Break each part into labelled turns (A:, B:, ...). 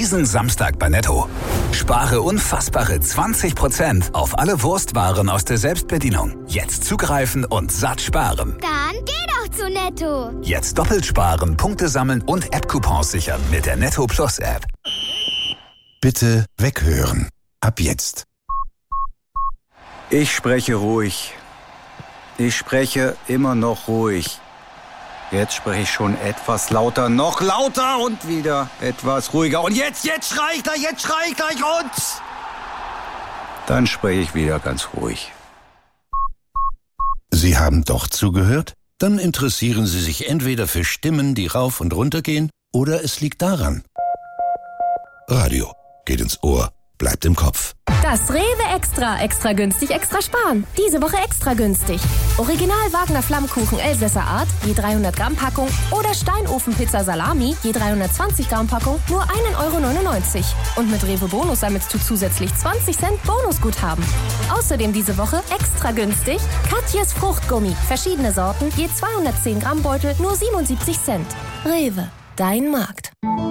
A: Diesen Samstag bei Netto. Spare unfassbare 20% auf alle Wurstwaren aus der Selbstbedienung. Jetzt zugreifen und satt sparen.
B: Dann geh doch zu Netto.
A: Jetzt doppelt sparen, Punkte sammeln und App-Coupons sichern mit der Netto Plus App.
C: Bitte weghören. Ab jetzt.
D: Ich spreche ruhig. Ich spreche immer noch ruhig. Jetzt spreche ich schon etwas lauter, noch lauter und wieder etwas ruhiger. Und jetzt schrei ich gleich und... Dann spreche ich wieder ganz ruhig.
C: Sie haben doch zugehört? Dann interessieren Sie sich entweder für Stimmen, die rauf und runter gehen, oder es liegt daran. Radio geht ins Ohr, bleibt im Kopf.
E: Das Rewe Extra günstig, extra sparen. Diese Woche extra günstig. Original Wagner Flammkuchen Elsässer Art, je 300 Gramm Packung oder Steinofenpizza Salami, je 320 Gramm Packung, nur 1,99 €. Und mit Rewe Bonus sammelst du zusätzlich 20 Cent Bonusguthaben. Außerdem diese Woche extra günstig Katjes Fruchtgummi. Verschiedene Sorten, je 210 Gramm Beutel, nur 77 Cent. Rewe, dein Markt.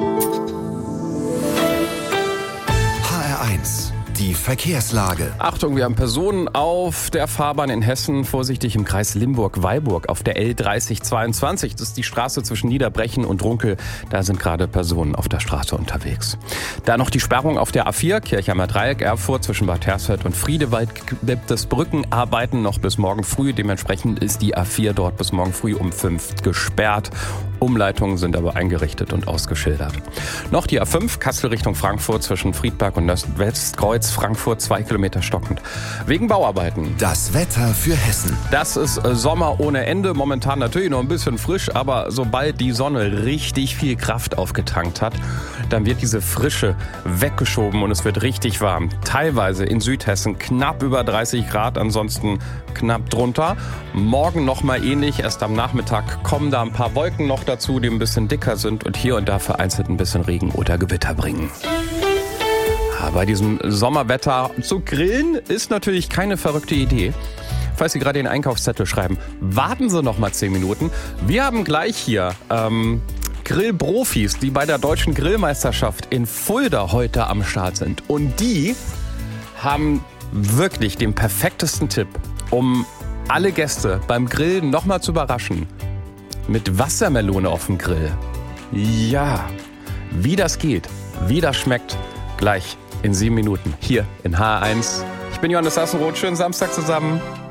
F: HR1, die Verkehrslage.
G: Achtung, wir haben Personen auf der Fahrbahn in Hessen. Vorsichtig im Kreis Limburg-Weilburg auf der L3022. Das ist die Straße zwischen Niederbrechen und Runkel. Da sind gerade Personen auf der Straße unterwegs. Da noch die Sperrung auf der A4, Kirchheimer Dreieck, Erfurt zwischen Bad Hersfeld und Friedewald. Gibt es Brückenarbeiten noch bis morgen früh. Dementsprechend ist die A4 dort bis morgen früh um 5 gesperrt. Umleitungen sind aber eingerichtet und ausgeschildert. Noch die A5, Kassel Richtung Frankfurt zwischen Friedberg und Westkreuz, Frankfurt 2 Kilometer stockend. Wegen Bauarbeiten.
F: Das Wetter für Hessen.
G: Das ist Sommer ohne Ende. Momentan natürlich noch ein bisschen frisch, aber sobald die Sonne richtig viel Kraft aufgetankt hat, dann wird diese Frische weggeschoben und es wird richtig warm. Teilweise in Südhessen knapp über 30 Grad, ansonsten knapp drunter. Morgen nochmal ähnlich. Erst am Nachmittag kommen da ein paar Wolken noch dazu, die ein bisschen dicker sind und hier und da vereinzelt ein bisschen Regen oder Gewitter bringen. Bei diesem Sommerwetter zu grillen ist natürlich keine verrückte Idee. Falls Sie gerade den Einkaufszettel schreiben, warten Sie noch mal 10 Minuten. Wir haben gleich hier Grillprofis, die bei der Deutschen Grillmeisterschaft in Fulda heute am Start sind. Und die haben wirklich den perfektesten Tipp, um alle Gäste beim Grillen noch mal zu überraschen. Mit Wassermelone auf dem Grill. Ja, wie das geht, wie das schmeckt, gleich in 7 Minuten hier in HR1. Ich bin Johannes Sassenroth, schönen Samstag zusammen.